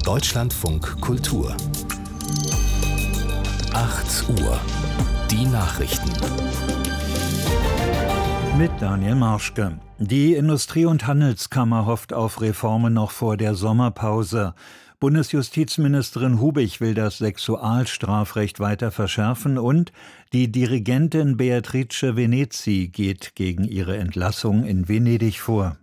Deutschlandfunk Kultur 8 Uhr. Die Nachrichten. Mit Daniel Marschke. Die Industrie- und Handelskammer hofft auf Reformen noch vor der Sommerpause. Bundesjustizministerin Hubig will das Sexualstrafrecht weiter verschärfen und die Dirigentin Beatrice Venezi geht gegen ihre Entlassung in Venedig vor.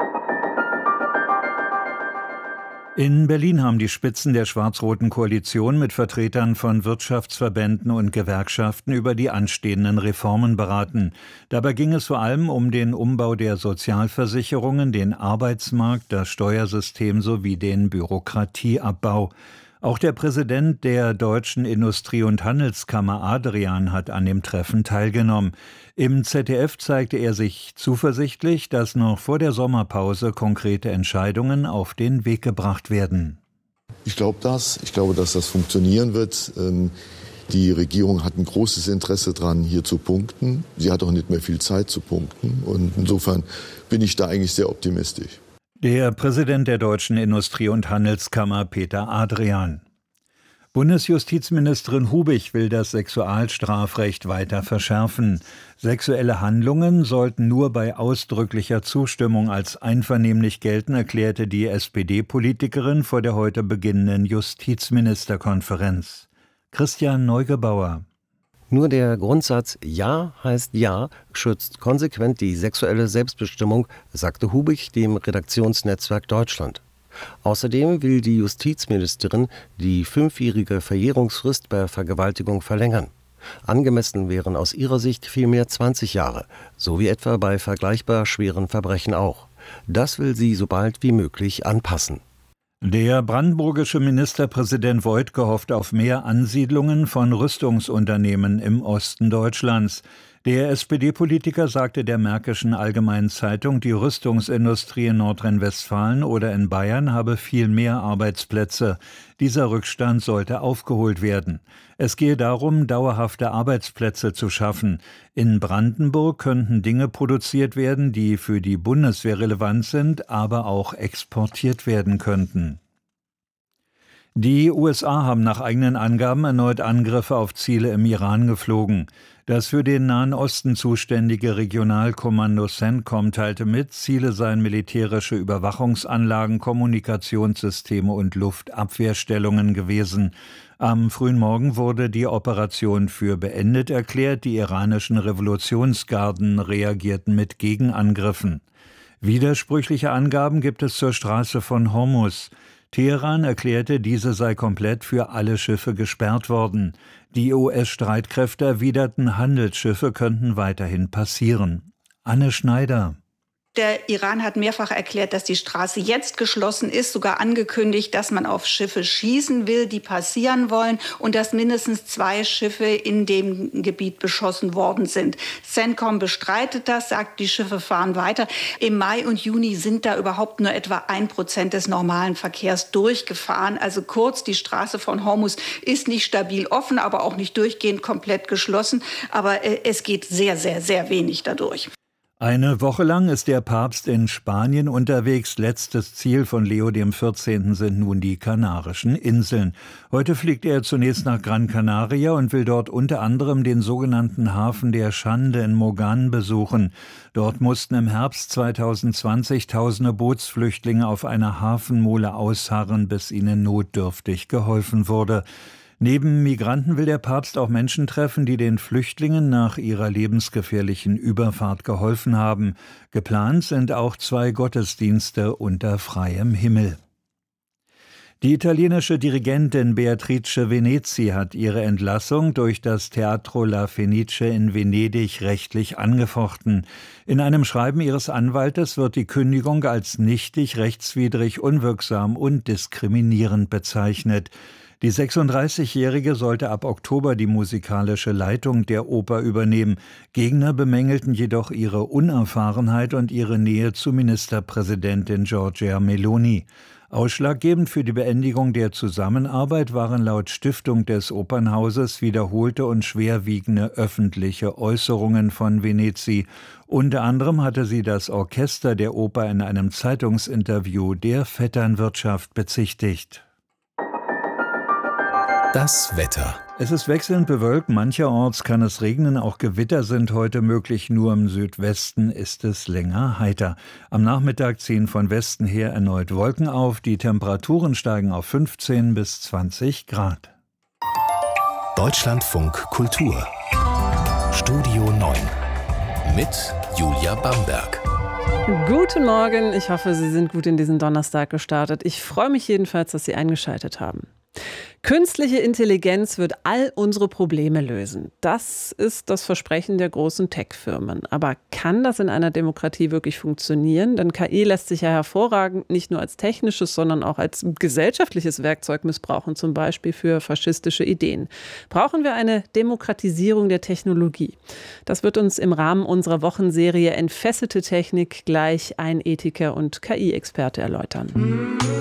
In Berlin haben die Spitzen der schwarz-roten Koalition mit Vertretern von Wirtschaftsverbänden und Gewerkschaften über die anstehenden Reformen beraten. Dabei ging es vor allem um den Umbau der Sozialversicherungen, den Arbeitsmarkt, das Steuersystem sowie den Bürokratieabbau. Auch der Präsident der Deutschen Industrie- und Handelskammer Adrian hat an dem Treffen teilgenommen. Im ZDF zeigte er sich zuversichtlich, dass noch vor der Sommerpause konkrete Entscheidungen auf den Weg gebracht werden. Ich glaube, dass das funktionieren wird. Die Regierung hat ein großes Interesse daran, hier zu punkten. Sie hat auch nicht mehr viel Zeit zu punkten. Und insofern bin ich da eigentlich sehr optimistisch. Der Präsident der Deutschen Industrie- und Handelskammer Peter Adrian. Bundesjustizministerin Hubig will das Sexualstrafrecht weiter verschärfen. Sexuelle Handlungen sollten nur bei ausdrücklicher Zustimmung als einvernehmlich gelten, erklärte die SPD-Politikerin vor der heute beginnenden Justizministerkonferenz. Christian Neugebauer. Nur der Grundsatz »Ja heißt Ja« schützt konsequent die sexuelle Selbstbestimmung, sagte Hubig dem Redaktionsnetzwerk Deutschland. Außerdem will die Justizministerin die 5-jährige Verjährungsfrist bei Vergewaltigung verlängern. Angemessen wären aus ihrer Sicht vielmehr 20 Jahre, so wie etwa bei vergleichbar schweren Verbrechen auch. Das will sie so bald wie möglich anpassen. Der brandenburgische Ministerpräsident Woidke hofft auf mehr Ansiedlungen von Rüstungsunternehmen im Osten Deutschlands. Der SPD-Politiker sagte der Märkischen Allgemeinen Zeitung, die Rüstungsindustrie in Nordrhein-Westfalen oder in Bayern habe viel mehr Arbeitsplätze. Dieser Rückstand sollte aufgeholt werden. Es gehe darum, dauerhafte Arbeitsplätze zu schaffen. In Brandenburg könnten Dinge produziert werden, die für die Bundeswehr relevant sind, aber auch exportiert werden könnten. Die USA haben nach eigenen Angaben erneut Angriffe auf Ziele im Iran geflogen. Das für den Nahen Osten zuständige Regionalkommando CENTCOM teilte mit, Ziele seien militärische Überwachungsanlagen, Kommunikationssysteme und Luftabwehrstellungen gewesen. Am frühen Morgen wurde die Operation für beendet erklärt. Die iranischen Revolutionsgarden reagierten mit Gegenangriffen. Widersprüchliche Angaben gibt es zur Straße von Hormuz. Teheran erklärte, diese sei komplett für alle Schiffe gesperrt worden. Die US-Streitkräfte erwiderten, Handelsschiffe könnten weiterhin passieren. Anne Schneider. Der Iran hat mehrfach erklärt, dass die Straße jetzt geschlossen ist, sogar angekündigt, dass man auf Schiffe schießen will, die passieren wollen und dass mindestens 2 Schiffe in dem Gebiet beschossen worden sind. CENTCOM bestreitet das, sagt, die Schiffe fahren weiter. Im Mai und Juni sind da überhaupt nur etwa 1% des normalen Verkehrs durchgefahren. Also kurz, die Straße von Hormuz ist nicht stabil offen, aber auch nicht durchgehend komplett geschlossen. Aber es geht sehr, sehr, sehr wenig dadurch. Eine Woche lang ist der Papst in Spanien unterwegs. Letztes Ziel von Leo XIV. Sind nun die Kanarischen Inseln. Heute fliegt er zunächst nach Gran Canaria und will dort unter anderem den sogenannten Hafen der Schande in Mogán besuchen. Dort mussten im Herbst 2020 tausende Bootsflüchtlinge auf einer Hafenmole ausharren, bis ihnen notdürftig geholfen wurde. Neben Migranten will der Papst auch Menschen treffen, die den Flüchtlingen nach ihrer lebensgefährlichen Überfahrt geholfen haben. Geplant sind auch 2 Gottesdienste unter freiem Himmel. Die italienische Dirigentin Beatrice Venezi hat ihre Entlassung durch das Teatro La Fenice in Venedig rechtlich angefochten. In einem Schreiben ihres Anwaltes wird die Kündigung als nichtig, rechtswidrig, unwirksam und diskriminierend bezeichnet. Die 36-Jährige sollte ab Oktober die musikalische Leitung der Oper übernehmen. Gegner bemängelten jedoch ihre Unerfahrenheit und ihre Nähe zu Ministerpräsidentin Giorgia Meloni. Ausschlaggebend für die Beendigung der Zusammenarbeit waren laut Stiftung des Opernhauses wiederholte und schwerwiegende öffentliche Äußerungen von Venezi. Unter anderem hatte sie das Orchester der Oper in einem Zeitungsinterview der Vetternwirtschaft bezichtigt. Das Wetter. Es ist wechselnd bewölkt, mancherorts kann es regnen, auch Gewitter sind heute möglich, nur im Südwesten ist es länger heiter. Am Nachmittag ziehen von Westen her erneut Wolken auf, die Temperaturen steigen auf 15 bis 20 Grad. Deutschlandfunk Kultur. Studio 9 mit Julia Bamberg. Guten Morgen, ich hoffe, Sie sind gut in diesen Donnerstag gestartet. Ich freue mich jedenfalls, dass Sie eingeschaltet haben. Künstliche Intelligenz wird all unsere Probleme lösen. Das ist das Versprechen der großen Tech-Firmen. Aber kann das in einer Demokratie wirklich funktionieren? Denn KI lässt sich ja hervorragend nicht nur als technisches, sondern auch als gesellschaftliches Werkzeug missbrauchen, zum Beispiel für faschistische Ideen. Brauchen wir eine Demokratisierung der Technologie? Das wird uns im Rahmen unserer Wochenserie Entfesselte Technik gleich ein Ethiker und KI-Experte erläutern.